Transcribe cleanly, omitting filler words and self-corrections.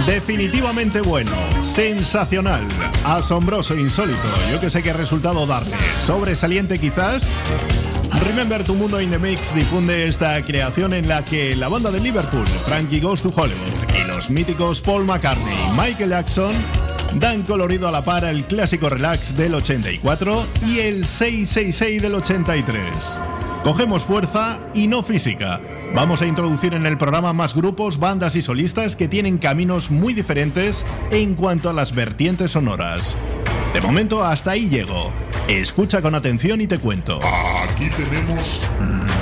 Definitivamente bueno, sensacional, asombroso, insólito. Yo que sé qué resultado darle. Sobresaliente quizás. Remember Tu Mundo in the Mix difunde esta creación en la que la banda de Liverpool, Frankie Goes to Hollywood, y los míticos Paul McCartney y Michael Jackson dan colorido a la par el clásico Relax del 84 y el 666 del 83. Cogemos fuerza y no física. Vamos a introducir en el programa más grupos, bandas y solistas que tienen caminos muy diferentes en cuanto a las vertientes sonoras. De momento hasta ahí llego. Escucha con atención y te cuento. Aquí tenemos